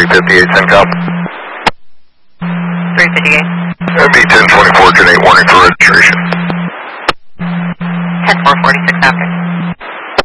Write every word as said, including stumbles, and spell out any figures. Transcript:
three fifty-eight, ten cop. three fifty-eight. M B ten twenty-four, ten eight, warning for registration. ten four forty-six after.